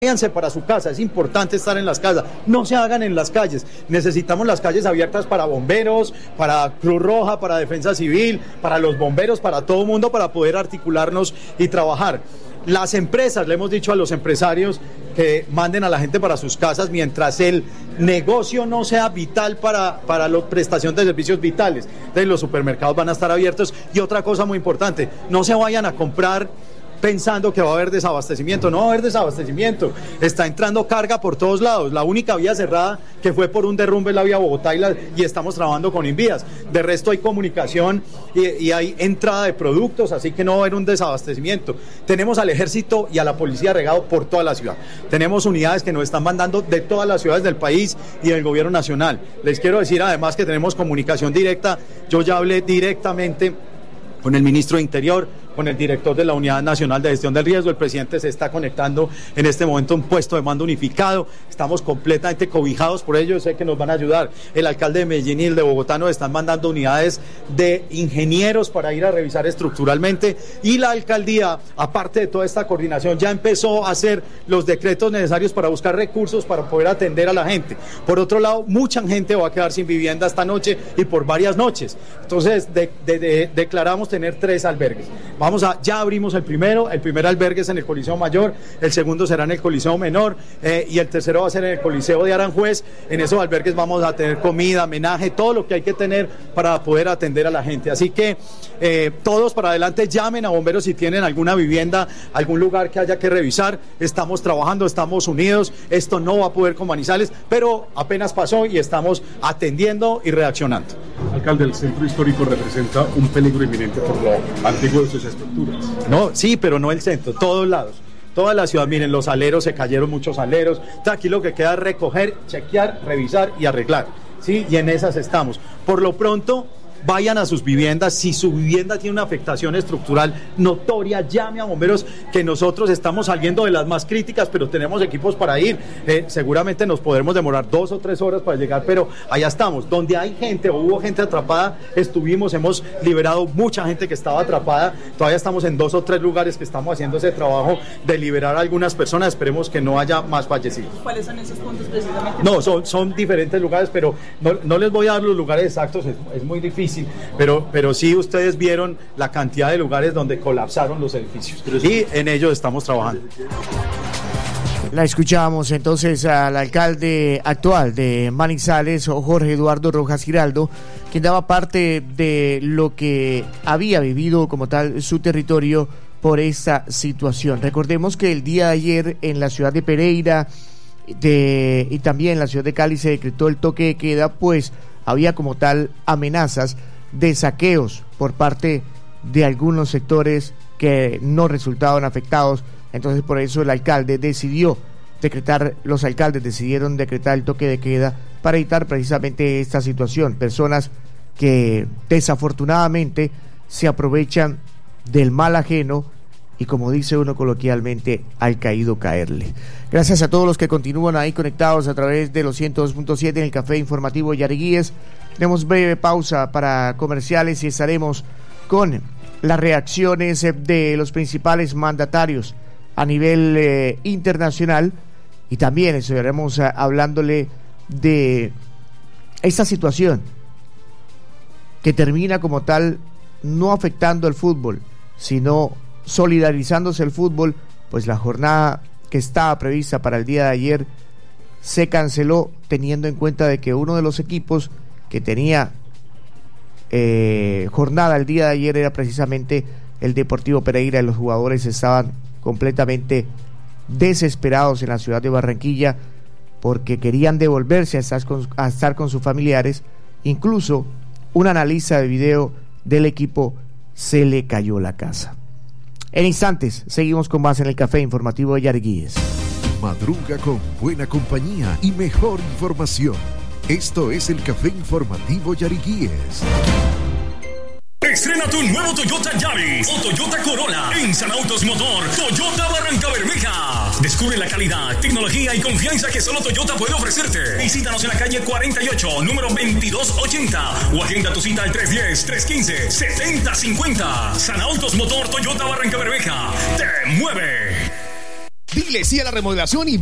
Váyanse para su casa, es importante estar en las casas, no se hagan en las calles, necesitamos las calles abiertas para bomberos, para Cruz Roja, para Defensa Civil, para los bomberos, para todo el mundo, para poder articularnos y trabajar. Las empresas, le hemos dicho a los empresarios que manden a la gente para sus casas mientras el negocio no sea vital para la prestación de servicios vitales. Entonces los supermercados van a estar abiertos y otra cosa muy importante, no se vayan a comprar pensando que va a haber desabastecimiento. No va a haber desabastecimiento, está entrando carga por todos lados. La única vía cerrada que fue por un derrumbe es la vía Bogotá y estamos trabajando con Invías. De resto hay comunicación y hay entrada de productos, así que no va a haber un desabastecimiento. Tenemos al ejército y a la policía regado por toda la ciudad. Tenemos unidades que nos están mandando de todas las ciudades del país y del gobierno nacional. Les quiero decir además que tenemos comunicación directa. Yo ya hablé directamente con el ministro de Interior, con el director de la Unidad Nacional de Gestión del Riesgo. El presidente se está conectando en este momento a un puesto de mando unificado. Estamos completamente cobijados por ello, sé que nos van a ayudar. El alcalde de Medellín y el de Bogotá nos están mandando unidades de ingenieros para ir a revisar estructuralmente, y la alcaldía, aparte de toda esta coordinación, ya empezó a hacer los decretos necesarios para buscar recursos para poder atender a la gente. Por otro lado, mucha gente va a quedar sin vivienda esta noche y por varias noches. Entonces declaramos tener 3 albergues. Ya abrimos el primer albergue es en el Coliseo Mayor, el segundo será en el Coliseo Menor y el tercero va a ser en el Coliseo de Aranjuez. En esos albergues vamos a tener comida, homenaje, todo lo que hay que tener para poder atender a la gente. Así que todos para adelante, llamen a bomberos si tienen alguna vivienda, algún lugar que haya que revisar. Estamos trabajando, estamos unidos, esto no va a poder con Manizales, pero apenas pasó y estamos atendiendo y reaccionando. Alcalde, el centro histórico representa un peligro inminente por lo antiguo de sus estructuras. No, sí, pero no el centro, todos lados. Toda la ciudad, miren, los aleros, se cayeron muchos aleros. Aquí lo que queda es recoger, chequear, revisar y arreglar, ¿sí? Y en esas estamos. Por lo pronto, vayan a sus viviendas. Si su vivienda tiene una afectación estructural notoria, llame a bomberos, que nosotros estamos saliendo de las más críticas, pero tenemos equipos para ir. Seguramente nos podremos demorar 2 o 3 horas para llegar, pero allá estamos. Donde hay gente o hubo gente atrapada, hemos liberado mucha gente que estaba atrapada. Todavía estamos en 2 o 3 lugares que estamos haciendo ese trabajo de liberar a algunas personas. Esperemos que no haya más fallecidos. ¿Cuáles son esos puntos precisamente? No, son diferentes lugares, pero no les voy a dar los lugares exactos, es muy difícil. Pero sí, ustedes vieron la cantidad de lugares donde colapsaron los edificios y en ello estamos trabajando. La escuchamos entonces al alcalde actual de Manizales, Jorge Eduardo Rojas Giraldo, quien daba parte de lo que había vivido como tal su territorio por esta situación. Recordemos que el día de ayer en la ciudad de Pereira y también en la ciudad de Cali se decretó el toque de queda, pues había como tal amenazas de saqueos por parte de algunos sectores que no resultaban afectados. Entonces por eso los alcaldes decidieron decretar el toque de queda para evitar precisamente esta situación. Personas que desafortunadamente se aprovechan del mal ajeno y, como dice uno coloquialmente, al caído caerle. Gracias a todos los que continúan ahí conectados a través de los 102.7 en el Café Informativo Yariguíes. Tenemos breve pausa para comerciales y estaremos con las reacciones de los principales mandatarios a nivel internacional, y también estaremos hablándole de esta situación que termina como tal no afectando al fútbol, sino solidarizándose el fútbol, pues la jornada que estaba prevista para el día de ayer se canceló, teniendo en cuenta de que uno de los equipos que tenía jornada el día de ayer era precisamente el Deportivo Pereira, y los jugadores estaban completamente desesperados en la ciudad de Barranquilla porque querían devolverse a estar con sus familiares. Incluso un analista de video del equipo se le cayó la casa. En instantes seguimos con más en el Café Informativo de Yariguíes. Madruga con buena compañía y mejor información. Esto es el Café Informativo Yariguíes. Estrena tu nuevo Toyota Yaris o Toyota Corolla en San Autos Motor Toyota Barrancabermeja. Descubre la calidad, tecnología y confianza que solo Toyota puede ofrecerte. Visítanos en la calle 48, número 2280, o agenda tu cita al 310-315-7050. San Autos Motor Toyota Barrancabermeja te mueve. Dile sí a la remodelación y